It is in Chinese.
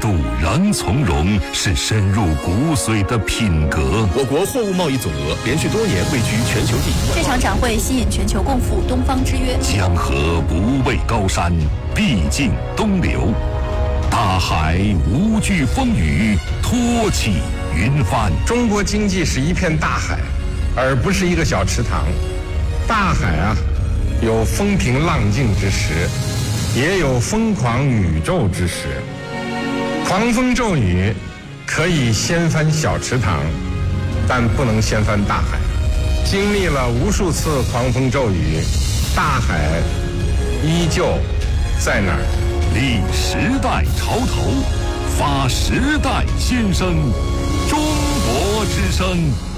度仍从容，是深入骨髓的品格。 我国货物贸易总额连续多年位居全球第一。 这场展会吸引全球共赴东方之约。 江河不畏高山，必经东流。大海无惧风雨，托起云帆。 中国经济是一片大海，而不是一个小池塘。大海啊，有风平浪静之时，也有疯狂宇宙之时。狂风骤雨可以掀翻小池塘，但不能掀翻大海。经历了无数次狂风骤雨，大海依旧在那儿。 立时代潮头，发时代先声，中国之声。